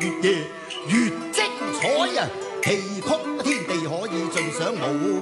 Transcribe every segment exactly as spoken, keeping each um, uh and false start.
越夜越精彩啊！戲曲天地可以盡享無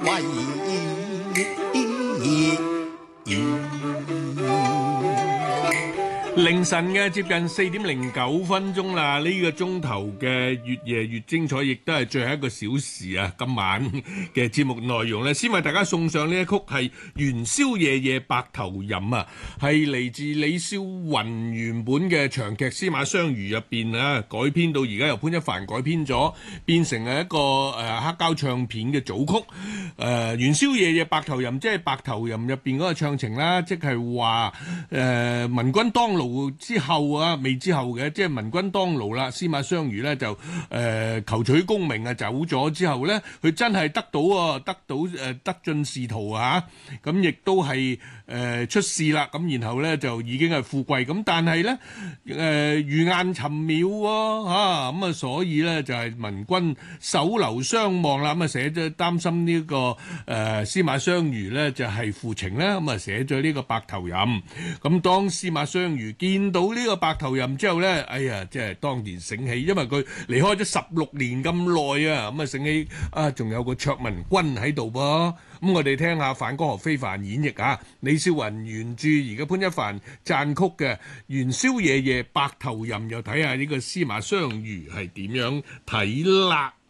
謂。 凌晨嘅接近四點零九分鐘啦，呢個鐘頭嘅越夜越精彩，亦都係最後一個小時啊！今晚嘅節目內容呢，先為大家送上呢一曲係《元宵夜夜白頭吟》啊，係嚟自李少雲原本嘅長劇《司馬相如》入邊啊，改編到而家由潘一帆改編咗，變成係一個誒、呃、黑膠唱片嘅組曲。誒、呃《元宵夜夜白頭吟》即係白頭吟入邊嗰個唱情啦，即係話誒文君當勞之後啊，未之後嘅，即係文君當勞啦。司馬相如咧就誒、呃、求取功名啊，走咗之後咧，佢真係得到啊，得到誒、呃、得進仕途啊，咁亦都係誒、呃、出仕啦。咁然後咧就已經係富貴咁，但係咧誒餘雁尋渺喎嚇，咁啊所以咧就係、是、文君手留相望啦。咁啊寫咗擔心呢、這個誒、呃、司馬相如咧就係、是、負情啦，咁啊寫咗呢個白頭吟。咁當司馬相如見到呢個白頭吟之後呢，哎呀，即係當年醒起，因為佢離開咗十六年咁耐啊，咁啊醒起啊，仲有個卓文君喺度噃。咁我哋聽下范光和非凡演繹啊，李少雲原著，而家潘一帆撰曲嘅《元宵夜夜白頭吟》，又睇下呢個司馬相如係點樣睇啦。